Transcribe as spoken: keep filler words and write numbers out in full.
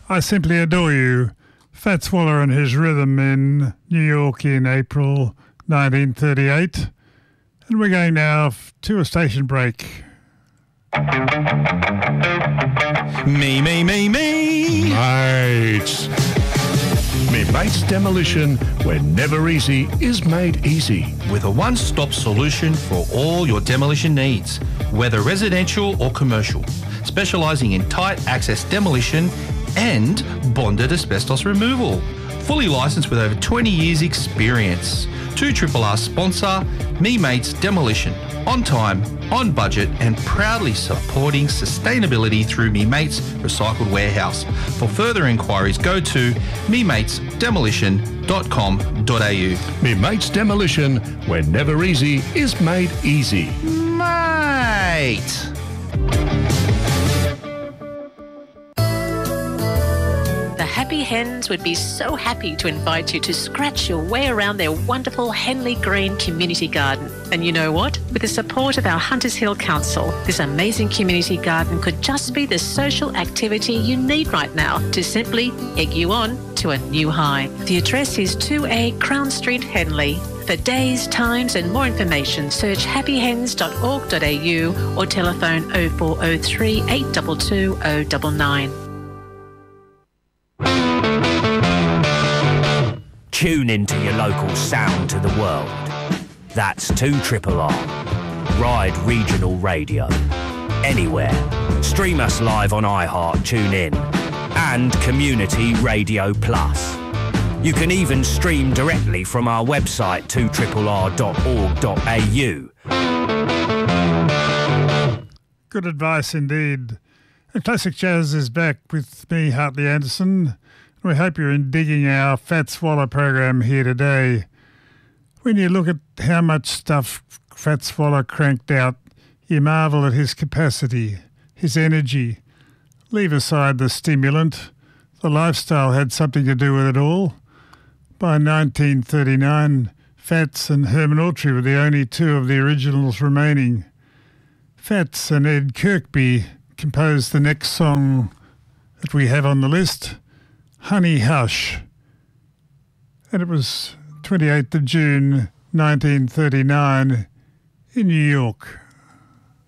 I Simply Adore You, Fats Waller and his rhythm in New York in April nineteen thirty-eight. And we're going now to a station break. Me, me, me, me. Mates. Me Mates Demolition, where never easy is made easy. With a one-stop solution for all your demolition needs, whether residential or commercial. Specialising in tight access demolition and bonded asbestos removal. Fully licensed with over twenty years experience. two R R sponsor, Me Mates Demolition. On time, on budget and proudly supporting sustainability through Me Mates Recycled Warehouse. For further inquiries, go to me mates demolition dot com dot a u. Me Mates Demolition, where never easy is made easy. Mate! The Happy Hens would be so happy to invite you to scratch your way around their wonderful Henley Green community garden. And you know what? With the support of our Hunters Hill Council, this amazing community garden could just be the social activity you need right now to simply egg you on to a new high. The address is two A Crown Street, Henley. For days, times and more information, search happy hens dot org dot a u or telephone oh four oh three, eight two two, oh nine nine. Tune into your local sound to the world. That's two R R R. Ride Regional Radio. Anywhere. Stream us live on iHeart, TuneIn, and Community Radio Plus. You can even stream directly from our website, two R R R dot org dot a u. Good advice indeed. And Classic Jazz is back with me, Hartley Anderson. We hope you're digging our Fats Waller program here today. When you look at how much stuff Fats Waller cranked out, you marvel at his capacity, his energy. Leave aside the stimulant. The lifestyle had something to do with it all. By nineteen thirty-nine, Fats and Herman Autry were the only two of the originals remaining. Fats and Ed Kirkby composed the next song that we have on the list, Honey Hush. And it was twenty-eighth of June, nineteen thirty-nine, in New York.